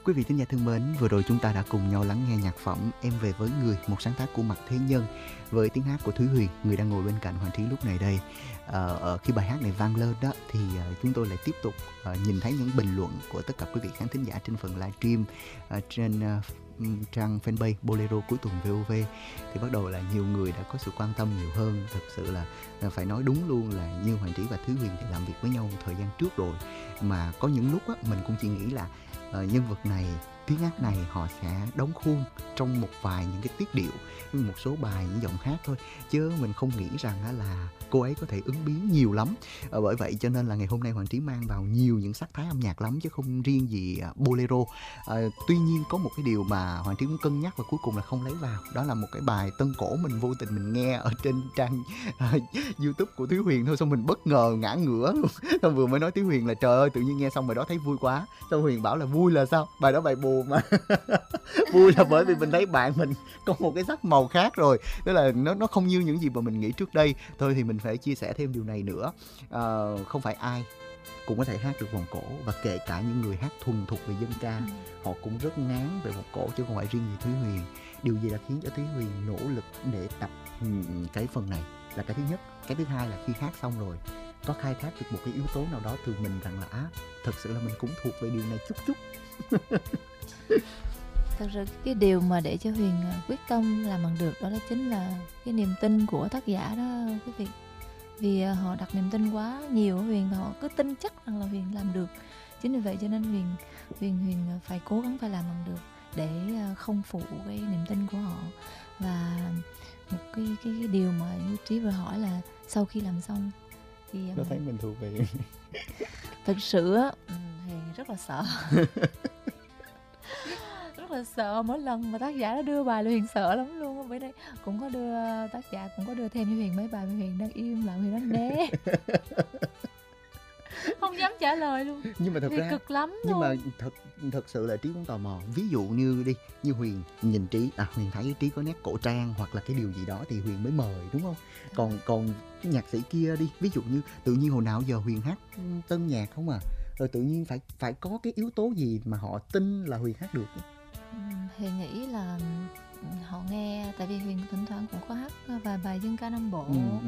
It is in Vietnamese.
Quý vị thính giả thân mến, vừa rồi chúng ta đã cùng nhau lắng nghe nhạc phẩm Em về với người, một sáng tác của Mạc Thế Nhân với tiếng hát của Thúy Huyền, người đang ngồi bên cạnh Hoàng Trí lúc này đây. Khi bài hát này vang lên đó thì chúng tôi lại tiếp tục nhìn thấy những bình luận của tất cả quý vị khán thính giả trên phần livestream trên trang fanpage Bolero cuối tuần VOV. Thì bắt đầu là nhiều người đã có sự quan tâm nhiều hơn. Thực sự là phải nói đúng luôn là như Hoàng Trí và Thúy Huyền thì làm việc với nhau thời gian trước rồi, mà có những lúc á, mình cũng chỉ nghĩ là nhân vật này, tiếng hát này họ sẽ đóng khuôn trong một vài những cái tiết điệu, một số bài những giọng hát thôi, chứ mình không nghĩ rằng là cô ấy có thể ứng biến nhiều lắm. Bởi vậy cho nên là ngày hôm nay Hoàng Trí mang vào nhiều những sắc thái âm nhạc lắm, chứ không riêng gì bolero. Tuy nhiên có một cái điều mà Hoàng Trí cũng cân nhắc và cuối cùng là không lấy vào, đó là một cái bài tân cổ mình vô tình mình nghe ở trên trang YouTube của Thúy Huyền thôi, xong mình bất ngờ ngã ngửa luôn. Xong vừa mới nói Thúy Huyền là trời ơi, tự nhiên nghe xong bài đó thấy vui quá. Xong Huyền bảo là vui là sao, bài đó bài buồn mà. Vui là bởi vì mình thấy bạn mình có một cái sắc màu khác rồi, tức là nó không như những gì mà mình nghĩ trước đây. Thôi thì mình phải chia sẻ thêm điều này nữa. Không phải ai cũng có thể hát được vòng cổ, và kể cả những người hát thuần thục về dân ca, họ cũng rất ngán về vòng cổ, chứ không phải riêng gì Thúy Huyền. Điều gì đã khiến cho Thúy Huyền nỗ lực để tập cái phần này là cái thứ nhất. Cái thứ hai là khi hát xong rồi có khai thác được một cái yếu tố nào đó từ mình, rằng là thật sự là mình cũng thuộc về điều này chút chút. Thật sự cái điều mà để cho Huyền quyết tâm làm bằng được đó chính là cái niềm tin của tác giả đó quý vị. Vì họ đặt niềm tin quá nhiều ở Huyền và họ cứ tin chắc rằng là Huyền làm được. Chính vì vậy cho nên Huyền phải cố gắng phải làm bằng được để không phụ cái niềm tin của họ. Và một cái điều mà như Trí vừa hỏi là sau khi làm xong thì Có thấy mình thuộc về thật sự á, Huyền rất là sợ. Rất là sợ, mỗi lần mà tác giả nó đưa bài là Huyền sợ lắm luôn. Bữa nay cũng có đưa, tác giả cũng có đưa thêm cho Huyền mấy bài mà Huyền đang im lặng, Huyền đang né. Không dám trả lời luôn. Nhưng mà thật ra cực lắm nhưng luôn. mà thật sự là Trí cũng tò mò. Ví dụ như như Huyền nhìn Trí, Huyền thấy Trí có nét cổ trang hoặc là cái điều gì đó thì Huyền mới mời, đúng không? Còn cái nhạc sĩ kia đi, ví dụ như tự nhiên hồi nào giờ Huyền hát tân nhạc không rồi tự nhiên phải có cái yếu tố gì mà họ tin là Huyền hát được. Huyền nghĩ là họ nghe, tại vì Huyền thỉnh thoảng cũng có hát vài bài dân ca Nam Bộ,